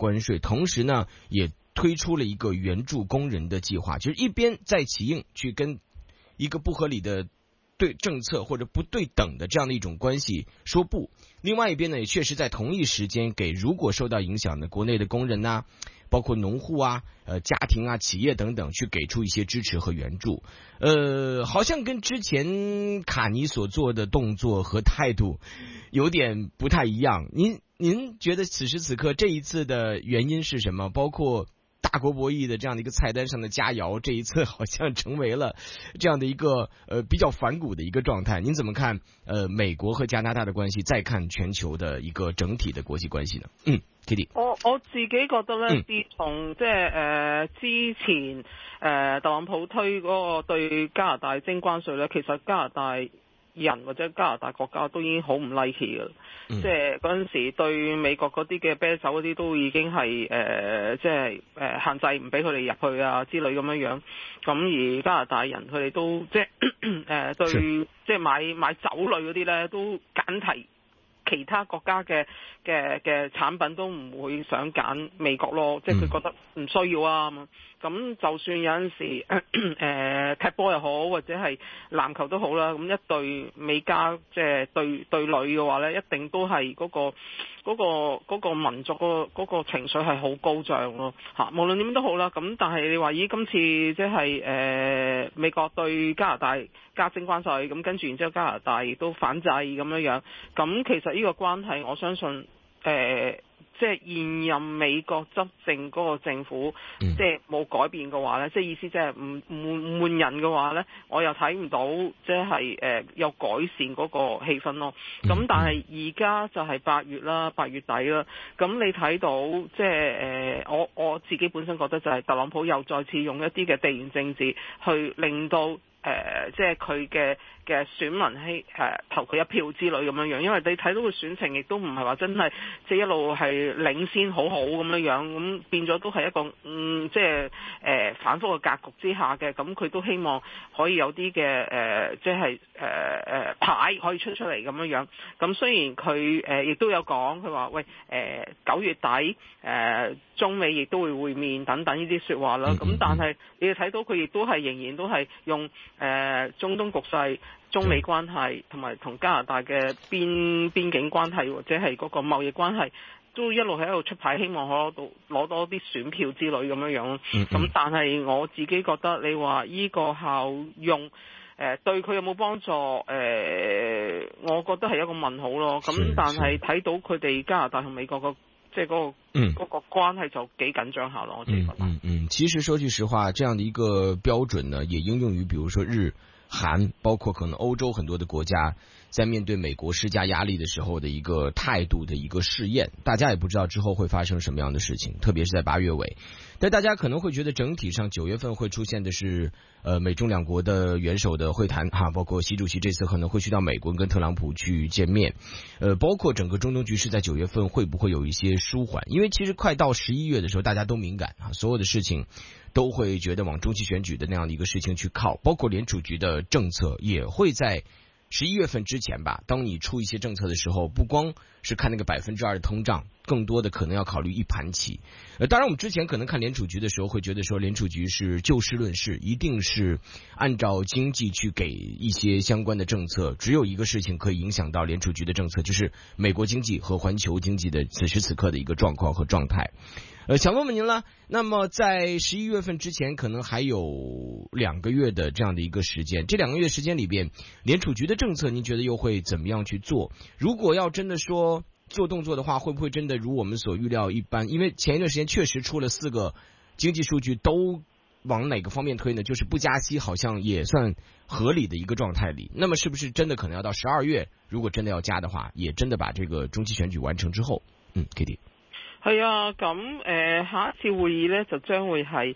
关税，同时呢也推出了一个援助工人的计划，就是一边在起应去跟一个不合理的对政策或者不对等的这样的一种关系说不，另外一边呢也确实在同一时间给如果受到影响的国内的工人呐，包括农户啊、家庭啊、企业等等，去给出一些支持和援助。好像跟之前卡尼所做的动作和态度有点不太一样。您觉得此时此刻这一次的原因是什么？包括大国博弈的这样的一个菜单上的佳肴，这一次好像成为了这样的一个比较反骨的一个状态。您怎么看美国和加拿大的关系，再看全球的一个整体的国际关系呢？Kitty， 我自己覺得咧，自從即係之前特朗普推嗰個對加拿大徵關稅咧，其實加拿大人或者加拿大國家都已經好唔 like 嘅，即係嗰陣時對美國嗰啲嘅啤酒嗰啲都已經係即係限制唔俾佢哋入去啊之類咁樣樣。咁而加拿大人佢哋都即係對即係買酒類嗰啲咧都揀提其他國家嘅產品都唔會想揀美國咯，即係佢覺得唔需要啊嘛。咁就算有陣時踢波又好，或者係籃球都好啦，咁一隊美加即係對壘嘅話咧，一定都係嗰個民族嗰個情緒係好高漲咯嚇。無論點樣都好啦，咁但係你話咦今次即係美國對加拿大加徵關稅，咁跟住然之後加拿大亦都反制咁樣樣，咁其實呢個關係我相信即係現任美國執政嗰個政府，即係冇改變嘅話咧，即係意思即係唔換人嘅話咧，我又睇唔到即係有改善嗰個氣氛咯。咁但係而家就係8月啦，8月底啦，咁你睇到即係我自己本身覺得就係特朗普又再次用一啲嘅地緣政治去令到即係佢嘅選民投佢一票之類咁樣樣，因為你睇到個選情亦都唔係話真係即係一路係領先好咁樣樣，咁變咗都係一個即係反覆嘅格局之下嘅，咁佢都希望可以有啲嘅即係牌可以出嚟咁樣樣。咁雖然佢亦都有講，佢話喂9月底中美亦都會面等等呢啲説話啦。咁但係你睇到佢亦都係仍然都係用中東局勢、中美關係同埋同加拿大嘅邊境關係或者係嗰個貿易關係，都一路喺度出牌，希望攞多啲選票之類咁樣樣。咁但係我自己覺得，你話依個效用對佢有冇幫助？我覺得係一個問號咯。咁但係睇到佢哋加拿大同美國個即係嗰個關係就幾緊張下咯，我自己覺得。 其實說句實話，這樣的一個標準呢，也應用於，比如說日韓，包括可能歐洲很多的國家，在面對美國施加壓力的時候的一個態度的一個試驗。大家也不知道之後會發生什麼樣的事情，特別是在8月尾。但大家可能會覺得整體上9月份會出現的是美中兩國的元首的會談哈，包括習主席這次可能會去到美國跟特朗普去見面，包括整個中東局勢在9月份會不會有一些舒緩？因為其實快到11月的時候，大家都敏感啊，所有的事情都會覺得往中期選舉的那樣的一個事情去靠，包括聯儲局的政策也會在11月份之前吧，當你出一些政策的時候，不光是看那個2%的通脹，更多的可能要考慮一盤棋。當然我們之前可能看聯儲局的時候會覺得說聯儲局是就事論事，一定是按照經濟去給一些相關的政策，只有一個事情可以影響到聯儲局的政策，就是美國經濟和環球經濟的此時此刻的一個狀況和狀態。想問問您了，那麼在11月份之前可能還有2個月的這樣的一個時間，這2個月時間裡邊聯儲局的政策您覺得又會怎麼樣去做？如果要真的說做動作的話，會不會真的如我們所預料一般？因為前一段時間確實出了4個經濟數據，都往哪個方面推呢？就是不加息好像也算合理的一個狀態裡，那麼是不是真的可能要到12月，如果真的要加的話，也真的把這個中期選舉完成之後，Kitty。 係啊，咁下一次會議咧就將會係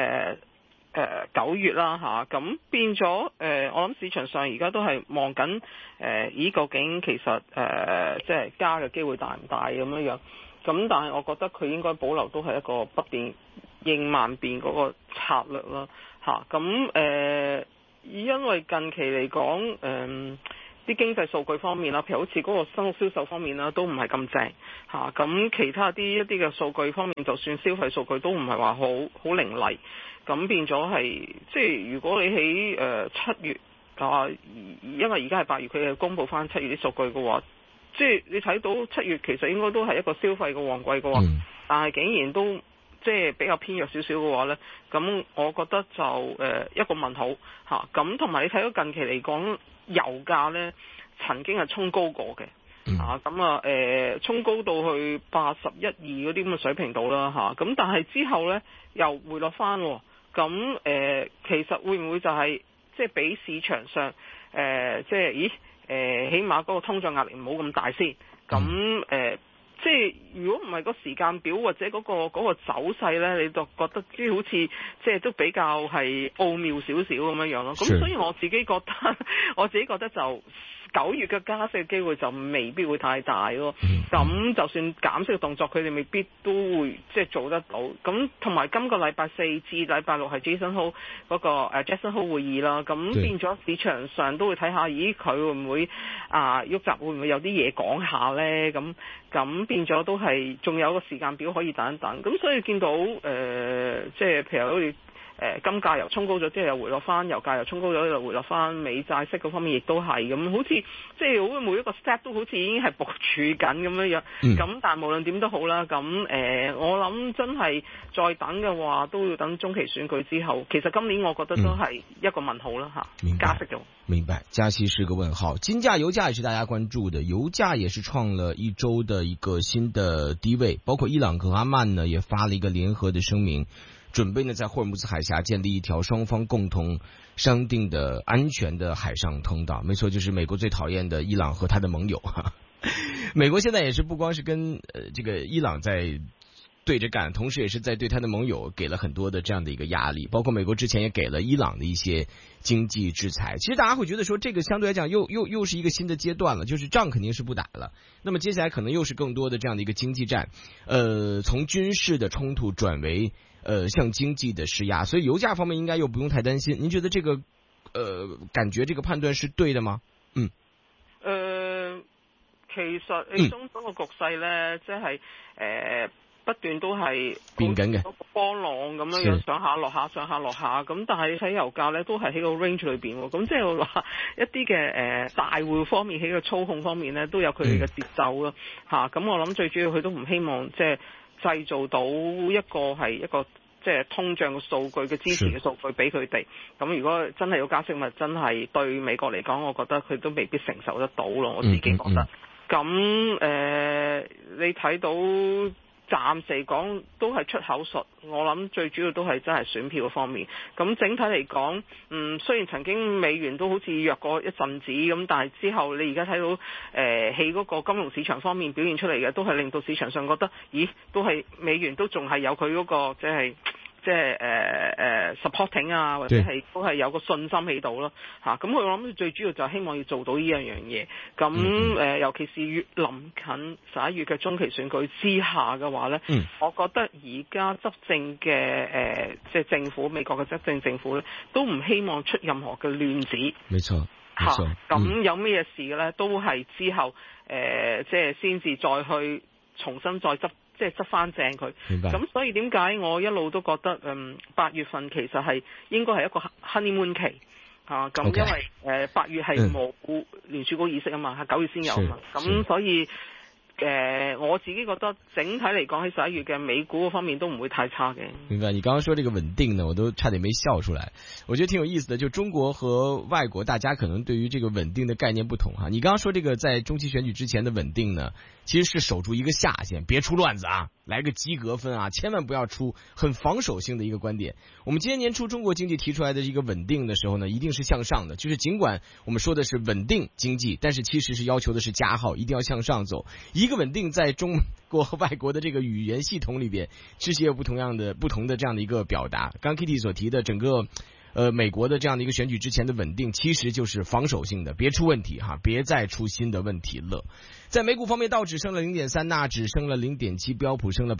9月啦嚇，咁變咗我諗市場上而家都係望緊究竟其實即係加嘅機會大唔大咁樣樣，咁但係我覺得佢應該保留都係一個不變應萬變嗰個策略啦嚇，咁因為近期嚟講啲經濟數據方面啦，譬如好似嗰個生活銷售方面啦，都唔係咁正嚇。咁其他一啲嘅數據方面，就算消費數據都唔係話好凌厲。咁變咗係即係如果你喺7月因為而家係8月，佢係公佈翻7月啲數據嘅話，即係你睇到7月其實應該都係一個消費嘅旺季嘅話，但係竟然都即係比較偏弱少少嘅話呢，咁我覺得就一個問號嚇。咁同埋你睇到近期嚟講，油價呢曾經係衝高過嘅。衝高到去81、2嗰啲咁嘅水平度啦嚇。咁但係之後呢又回落翻。咁其實會唔會就係即係俾市場上即係起碼嗰個通脹壓力唔好咁大先。咁即係如果唔係個時間表或者嗰個走勢呢，你就覺得即係好似即係都比較係奧妙少少咁樣樣咯。咁所以我自己覺得就9月嘅加息嘅機會就未必會太大咯。咁就算減息嘅動作，佢哋未必都會即係做得到。咁同埋今個禮拜4至禮拜6係 Jackson Hole 嗰個Jackson Hole 會議啦。咁變咗市場上都會睇下，咦佢會唔會喐集會唔會有啲嘢講下咧？咁變咗都係仲有個時間表可以等一等。咁所以見到即係譬如好似金價又衝高咗，之後又回落翻；油價又衝高咗，又回落翻。美債息嗰方面亦都係咁，好似即係好每一個 step 都好似已經係部署緊咁樣樣。咁但係無論點都好啦，咁我諗真係再等嘅話，都要等中期選舉之後。其實今年我覺得都係一個問號啦嚇，加息嘅。 明白，加息是個問號。金價、油價也是大家關注的，油價也是創了一周的一個新的低位，包括伊朗和阿曼呢也發了一個聯合的聲明。準備呢在霍爾木茲海峽建立一條雙方共同商定的安全的海上通道。沒錯，就是美國最討厭的伊朗和他的盟友。美國現在也是不光是跟這個伊朗在對着幹，同時也是在對他的盟友給了很多的這樣的一個壓力，包括美國之前也給了伊朗的一些經濟制裁。其實大家會覺得說這個相對來講又是一個新的階段了，就是仗肯定是不打了，那麼接下來可能又是更多的這樣的一個經濟戰，從軍事的衝突轉為向經濟的施壓，所以油價方面應該又不用太擔心。您覺得這個感覺這個判斷是對的嗎？ 其實你中東個局勢呢，即係不斷都係變緊嘅波浪咁樣上下落下上下落下，咁但係睇油價呢都係喺個 range 裏邊喎。咁即係話一啲嘅大戶方面喺個操控方面呢都有佢哋嘅節奏咯嚇。咁我諗最主要佢都唔希望即係製造到一個即係通脹嘅數據嘅支持嘅數據俾佢哋。咁如果真係有加息，咪真係對美國嚟講，我覺得佢都未必承受得到咯。我自己覺得。咁你睇到暫時嚟講都係出口術，我諗最主要都係真係選票方面。咁整體嚟講，雖然曾經美元都好似弱過一陣子咁，但係之後你而家睇到喺嗰個金融市場方面表現出嚟嘅，都係令到市場上覺得，咦，都係美元都仲係有佢嗰個即係supporting 啊，或者係都係有個信心喺度咯嚇。咁我諗最主要就係希望要做到呢一樣嘢。咁尤其是越臨近11月嘅中期選舉之下嘅話咧，我覺得而家執政嘅即係政府，美國嘅執政政府咧，都唔希望出任何嘅亂子。 沒錯，沒錯。 咁有咩事嘅咧，都係之後即係先至再去重新再執翻正佢。咁所以點解我一路都覺得8月份其實係應該係一個 honeymoon 期嚇。咁因為8月係冇聯儲局議息啊嘛，係9月先有嘛。咁所以我自己覺得整體嚟講喺11月嘅美股方面都唔會太差嘅。 明白，你剛剛說這個穩定呢，我都差點沒笑出來。我覺得挺有意思的，就中國和外國大家可能對於這個穩定的概念不同哈。你剛剛說這個在中期選舉之前的穩定呢，其實是守住一個下限，別出亂子啊，來個及格分啊，千萬不要出很防守性的一個觀點。我們今年年初中國經濟提出來的一個穩定的時候呢，一定是向上的，就是盡管我們說的是穩定經濟，但是其實是要求的是加號，一定要向上走。一個穩定在中國和外國的這個語言系統裏邊，其實也有不同的這樣的一個表達。剛 Kitty 所提的整個美國的這樣的一個選舉之前的穩定，其實就是防守性的，別出問題哈，別再出新的問題了。在美股方面，道指升了 0.3， 納指升了 0.7， 標普升了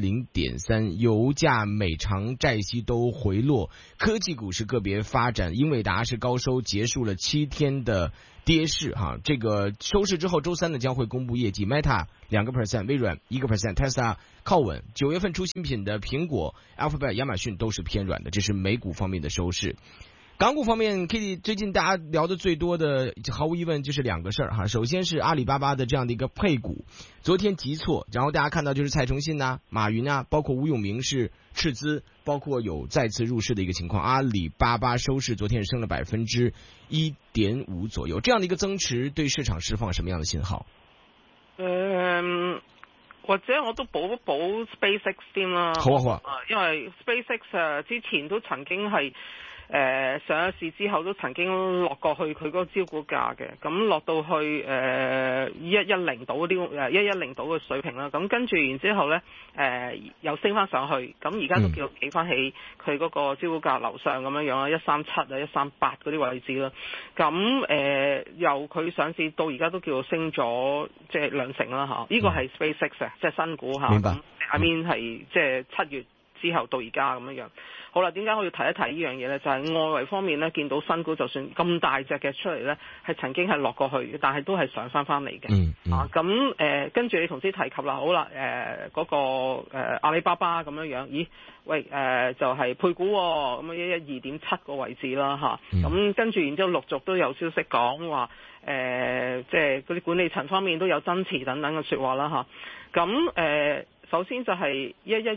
0.3%， 油價、美長債息都回落，科技股是個別發展，英偉達是高收，結束了7天的跌势哈。这个收市之后，周三呢将会公布业绩 ，Meta 2%，微软1%，Tesla 靠稳。9月份出新品的苹果、Alphabet、亚马逊都是偏软的，这是美股方面的收市。港股方面 ，Kitty 最近大家聊的最多的，毫无疑问就是2个事儿哈。首先是阿里巴巴的这样的一个配股，昨天急挫，然后大家看到就是蔡崇信呐、马云啊，包括吴永明是斥资，包括有再次入市的一个情况。阿里巴巴收市昨天升了1.5%左右，这样的一个增持对市场释放什么样的信号？ 或者我都補 SpaceX 先啦。 好啊好啊， 因為 SpaceX 之前都曾經係上咗市之後都曾經落過去佢嗰個招股價嘅，咁落到去110度嗰啲110度嘅水平啦，咁跟住然之後咧又升翻上去，咁而家都叫企翻起佢嗰個招股價樓上咁樣樣啦，137啊138嗰啲位置啦，咁由佢上市到而家都叫做升咗即係2成啦嚇，呢個係 SpaceX 即係新股嚇，咁I mean係即係7月之後到而家咁樣樣。好啦，點解我要提一提呢樣嘢呢？就係外圍方面呢，見到新股就算咁大隻嘅出嚟呢，係曾經係落過去，但係都係上翻嚟嘅。咁跟住你頭先提及啦，好啦，嗰個阿里巴巴咁樣樣，咦？喂就係配股喎，咁112.7個位置啦嚇。咁跟住然之後陸續都有消息講話，即係嗰啲管理層方面都有增持等等嘅説話啦嚇。咁首先就係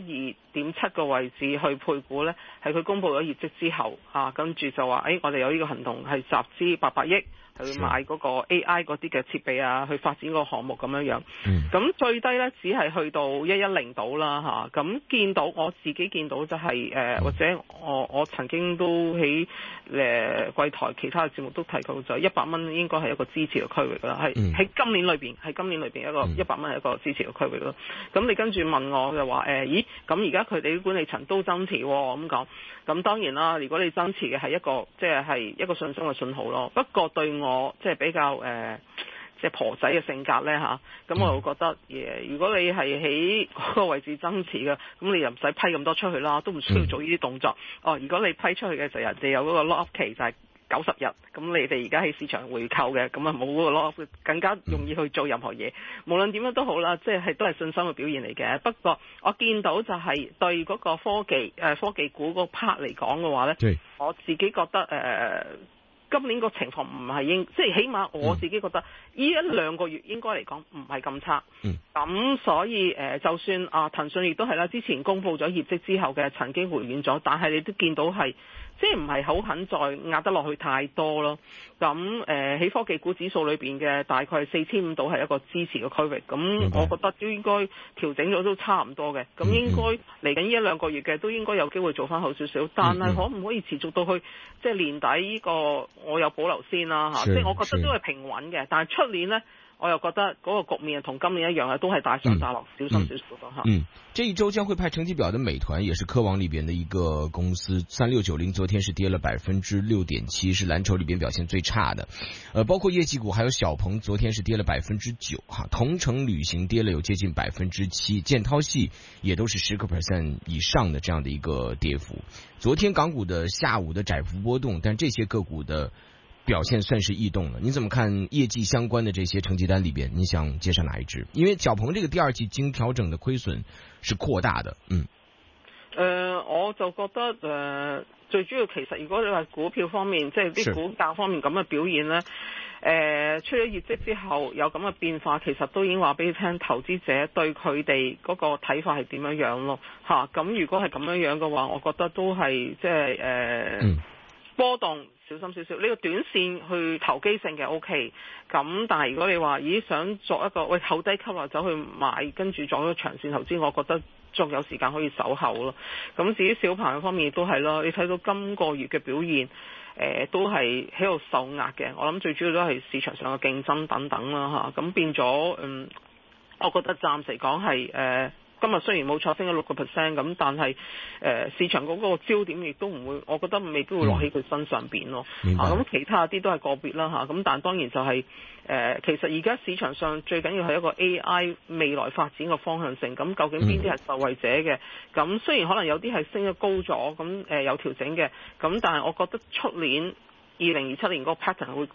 112.7個位置去配股呢，係佢公布咗業績之後跟住就話我哋有呢個行動係集資800億去買嗰個 AI 嗰啲嘅設備啊，去發展個項目咁樣樣。咁最低呢，只係去到110度啦嚇。咁見到我自己見到就係或者我曾經都喺櫃台其他嘅節目都提過，就100蚊應該係一個支持嘅區域啦。係喺今年裏邊一個100蚊係一個支持嘅區域咯。咁你跟住問我就話咦咁而家佢哋啲管理層都增持咁講，咁當然啦，如果你增持嘅係一個即係一個信心嘅信號咯。不過對我即係比較即係婆仔嘅性格咧嚇，咁我就覺得如果你係喺嗰個位置增持嘅，咁你又唔使批咁多出去啦，都唔需要做呢啲動作。如果你批出去嘅時候，人哋有嗰個 lock up 期就係90日，咁你哋而家喺市場回購嘅，咁啊冇嗰個 lock up，更加容易去做任何嘢。無論點樣都好啦，即係都係信心嘅表現嚟嘅。不過我見到就係對嗰個科技股嗰 part 嚟講嘅話咧，我自己覺得今年個情況唔係即係起碼我自己覺得呢1-2個月應該嚟講唔係咁差。咁所以就算騰訊亦都係啦，之前公布咗業績之後嘅曾經回軟咗，但係你都見到係即係唔係好肯再壓得落去太多咯。咁喺科技股指數裏邊嘅大概4500度係一個支持嘅區域。咁我覺得都應該調整咗都差唔多嘅。咁應該嚟緊呢1-2個月嘅都應該有機會做翻好少少。但係可唔可以持續到去即係年底呢個我有保留先啦嚇。即係我覺得都係平穩嘅。但係出年呢，我又覺得嗰個局面同今年一樣都係大上大落，小心少少咯嚇。 這一周將會派成績表的美團也是科網裏邊的一個公司，3690昨天是跌了6.7%，是藍籌裏邊表現最差的。包括業績股還有小鵬昨天是跌了9%哈，同程旅行跌了有接近7%，建滔系也都是10%以上的這樣的一個跌幅。昨天港股的下午的窄幅波動，但這些個股的表現算是異動了。你怎麼看業績相關的這些成績單裏邊，你想介紹哪一支？因為小鵬這個第二季經調整的虧損是擴大的。 我就覺得最主要其實如果你話股票方面，即係啲股價方面咁嘅表現呢，出咗業績之後有咁嘅變化，其實都已經話俾你聽，投資者對佢哋嗰個睇法係點樣樣咯嚇。咁如果係咁樣樣嘅話，我覺得都係即係波動。小心少少，呢個短線去投機性嘅 OK， 咁但係如果你話想作一個後低級或走去買，跟住作一個長線投資，我覺得仲有時間可以守候咯。咁至於小鵬方面都係咯，你睇到今個月嘅表現，都係喺度受壓嘅。我諗最主要都係市場上嘅競爭等等啦嚇，咁變咗我覺得暫時講係今日雖然冇錯升咗6%咁，但係市場嗰個焦點亦都唔會，我覺得未必會落喺佢身上邊咯。咁其他啲都係個別啦嚇。咁但係當然就係其實而家市場上最緊要係一個 AI 未來發展嘅方向性。咁究竟邊啲係受惠者嘅？咁雖然可能有啲係升咗高咗，咁有調整嘅。咁但係我覺得出年2027年嗰個 pattern 會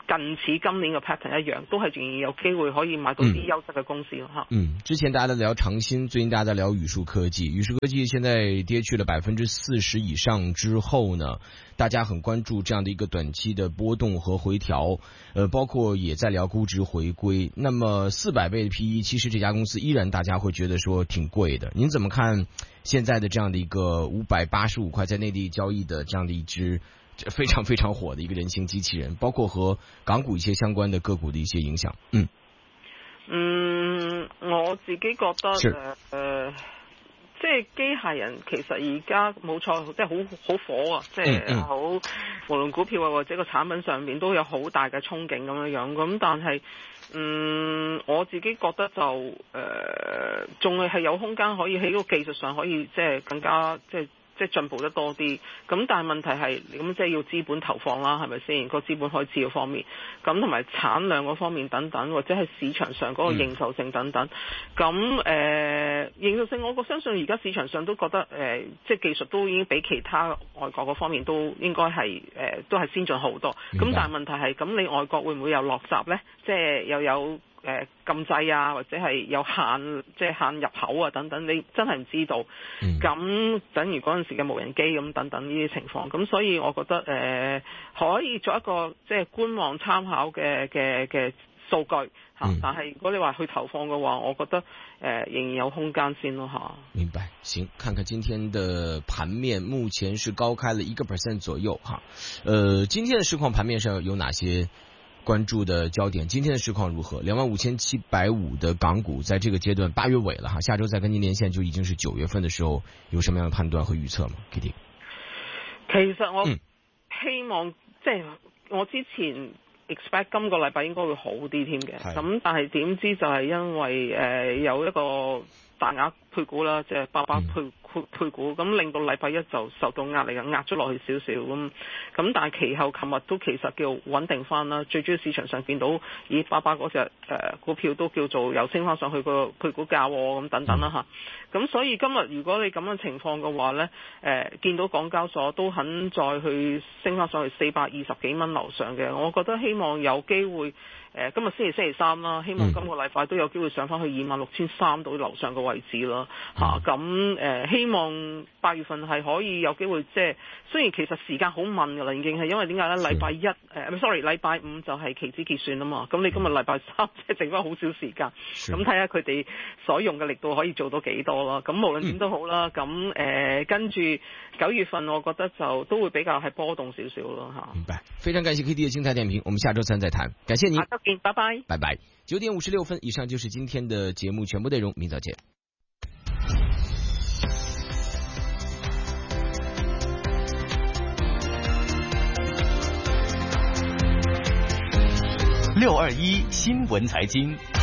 近似今年嘅 pattern 一樣，都係仍然有機會可以買到啲優質嘅公司咯嚇。 之前大家在聊長鑫，最近大家在聊宇樹科技，宇樹科技現在跌去了40%以上之後呢，大家很關注這樣的一個短期的波動和回調，包括也在聊估值回歸。那麼400倍的 PE， 其實這家公司依然大家會覺得說挺貴的。您怎麼看現在的這樣的一個585塊在內地交易的這樣的一支非常非常火的一個人形機器人，包括和港股一些相關的個股的一些影響？ 我自己覺得即係機械人其實而家冇錯，即係好火啊！即係好無論股票啊或者個產品上面都有好大嘅憧憬咁樣。咁但係我自己覺得就仲係有空間可以喺個技術上可以即係更加即係進步得多啲，咁但係問題係咁即係要資本投放啦，係咪先？個資本開支嗰方面，咁同埋產量嗰方面等等，或者係市場上嗰個認受性等等。咁認受性，我相信而家市場上都覺得即係技術都已經比其他外國嗰方面都應該係都係先進好多。咁但係問題係，咁你外國會唔會有落閘呢？即係又有禁制啊，或者係有限，即係限入口啊等等，你真係唔知道。咁等於嗰陣時嘅無人機咁等等呢啲情況，咁所以我覺得可以做一個即係觀望參考嘅數據嚇。但係如果你話去投放嘅話，我覺得仍然有空間先咯嚇。 明白，行，看看今天的盤面，目前是高開了1% 左右哈。今天的市況盤面上有哪些關注的焦點？今天的市況如何？25,750的港股，在這個階段8月尾了哈，下周再跟您連線就已經是9月份的時候，有什麼樣的判斷和預測嗎 ？Kitty， 其實我希望即係我之前 expect 今個禮拜應該會好啲添嘅，咁但係點知就係因為有一個大額配股啦，即係800配股，咁令到禮拜一就受到壓力，壓咗落去少少咁但係其後琴日都其實叫穩定翻啦。最主要市場上見到以800嗰隻股票都叫做有升翻上去個配股價咁等等啦嚇。咁所以今日如果你咁樣情況嘅話呢，見到港交所都肯再去升翻上去420幾蚊樓上嘅，我覺得希望有機會。今日星期三啦，希望今個禮拜都有機會上翻去26,300到樓上嘅位置啦嚇。咁希望8月份係可以有機會，即係雖然其實時間好問㗎啦，已經係因為點解咧？禮拜五就係期指結算啊嘛。咁你今日禮拜三即係剩翻好少時間，咁睇下佢哋所用嘅力度可以做到幾多啦。咁無論點都好啦，咁跟住9月份我覺得就都會比較係波動少少咯嚇。 明白，非常感謝 Kitty 嘅精彩點評，我們下周三再談，感謝您。 拜拜， 拜拜。9點56分，以上就是今天的節目全部內容，明早見。 621新聞財經。